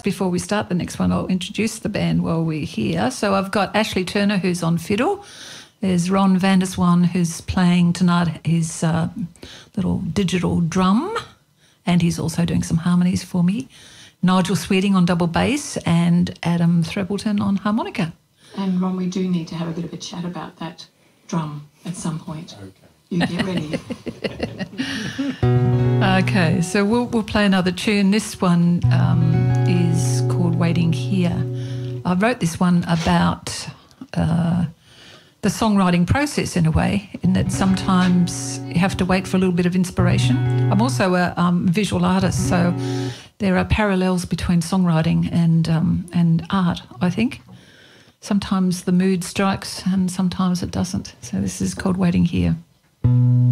Before we start the next one, I'll introduce the band while we're here. So I've got Ashley Turner, who's on fiddle. There's Ron van der Swan, who's playing tonight his little digital drum, and he's also doing some harmonies for me. Nigel Sweeting on double bass and Adam Threppleton on harmonica. And Ron, we do need to have a bit of a chat about that drum at some point. Okay. You get ready. Okay, so we'll play another tune. This one is called Waiting Here. I wrote this one about the songwriting process in a way, in that sometimes you have to wait for a little bit of inspiration. I'm also a visual artist, so there are parallels between songwriting and art, I think. Sometimes the mood strikes and sometimes it doesn't. So this is called Waiting Here.